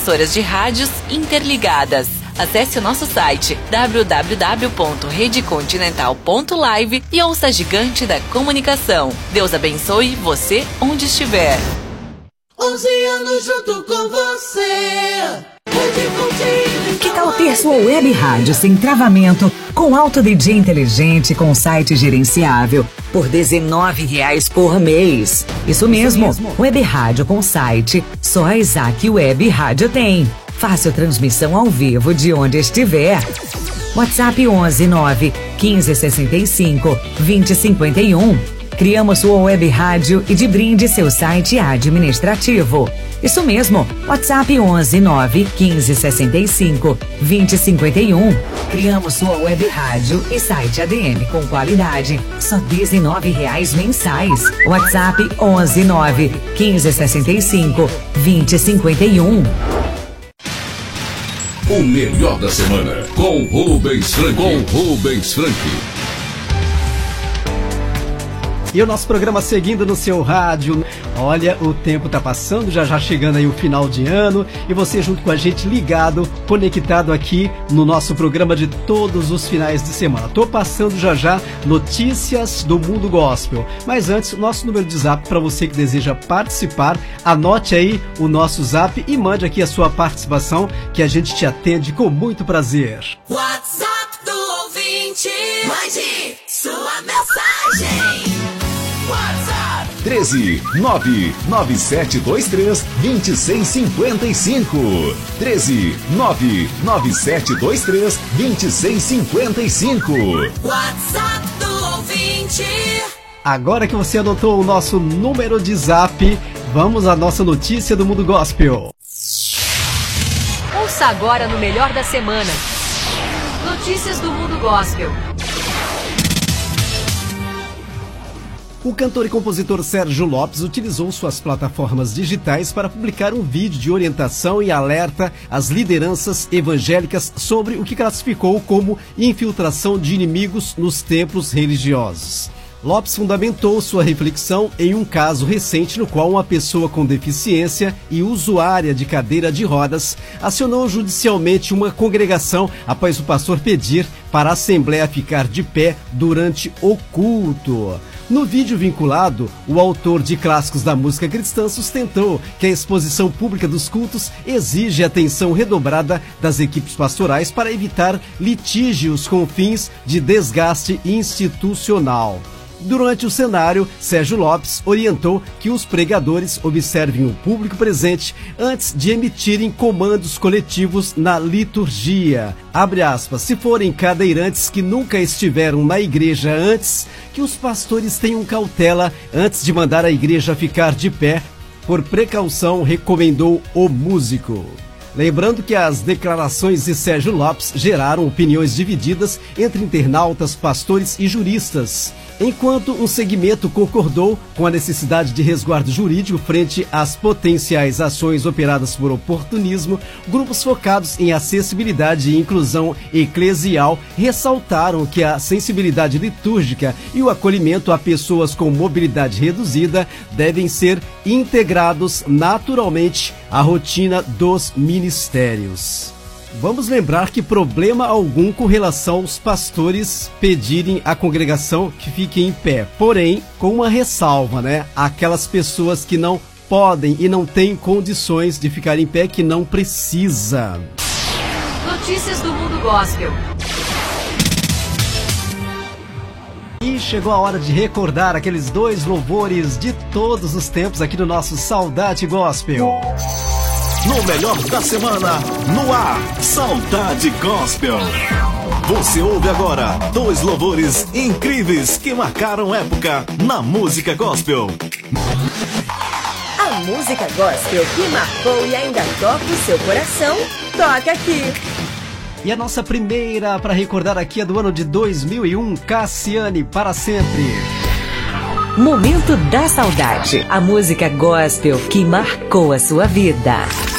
emissoras de rádios interligadas. Acesse o nosso site www.redecontinental.live e ouça a gigante da comunicação. Deus abençoe você onde estiver. 11 anos junto com você. Que tal ter sua web rádio sem travamento, com Auto DJ inteligente, com site gerenciável, por R$19 por mês? Isso mesmo, web rádio com site, só a Isaac Web Rádio tem. Fácil transmissão ao vivo de onde estiver. WhatsApp 11 9 15 65 20 51. Criamos sua web rádio e de brinde seu site administrativo. Isso mesmo, WhatsApp 11 9 15 65 20 51. Criamos sua web rádio e site ADM com qualidade, só R$19 mensais. WhatsApp 11 9 15 65 20 51. O melhor da semana com Rubens Frank. E o nosso programa seguindo no seu rádio. Olha, o tempo tá passando, já chegando aí o final de ano. E você junto com a gente ligado, conectado aqui no nosso programa de todos os finais de semana. Tô passando já notícias do mundo gospel. Mas antes, o nosso número de zap para você que deseja participar. Anote aí o nosso zap e mande aqui a sua participação, que a gente te atende com muito prazer. WhatsApp do ouvinte. Mande sua mensagem. WhatsApp 13 99723 2655. 13 99723 2655. WhatsApp do ouvinte. Agora que você anotou o nosso número de zap, vamos à nossa notícia do mundo gospel. Ouça agora no Melhor da Semana. Notícias do mundo gospel. O cantor e compositor Sérgio Lopes utilizou suas plataformas digitais para publicar um vídeo de orientação e alerta às lideranças evangélicas sobre o que classificou como infiltração de inimigos nos templos religiosos. Lopes fundamentou sua reflexão em um caso recente no qual uma pessoa com deficiência e usuária de cadeira de rodas acionou judicialmente uma congregação após o pastor pedir para a assembleia ficar de pé durante o culto. No vídeo vinculado, o autor de clássicos da música cristã sustentou que a exposição pública dos cultos exige atenção redobrada das equipes pastorais para evitar litígios com fins de desgaste institucional. Durante o cenário, Sérgio Lopes orientou que os pregadores observem o público presente antes de emitirem comandos coletivos na liturgia. Abre aspas, se forem cadeirantes que nunca estiveram na igreja antes, que os pastores tenham cautela antes de mandar a igreja ficar de pé. Por precaução, recomendou o músico. Lembrando que as declarações de Sérgio Lopes geraram opiniões divididas entre internautas, pastores e juristas. Enquanto um segmento concordou com a necessidade de resguardo jurídico frente às potenciais ações operadas por oportunismo, grupos focados em acessibilidade e inclusão eclesial ressaltaram que a sensibilidade litúrgica e o acolhimento a pessoas com mobilidade reduzida devem ser integrados naturalmente à rotina dos ministérios. Vamos lembrar que problema algum com relação aos pastores pedirem à congregação que fiquem em pé, porém com uma ressalva, né? Aquelas pessoas que não podem e não têm condições de ficar em pé, que não precisa. Notícias do mundo gospel. E chegou a hora de recordar aqueles dois louvores de todos os tempos aqui no nosso Saudade Gospel. No melhor da semana, no ar, Saudade Gospel. Você ouve agora dois louvores incríveis que marcaram época na música gospel. A música gospel que marcou e ainda toca o seu coração, toca aqui. E a nossa primeira para recordar aqui é do ano de 2001, Cassiane, Para Sempre. Momento da Saudade, a música gospel que marcou a sua vida.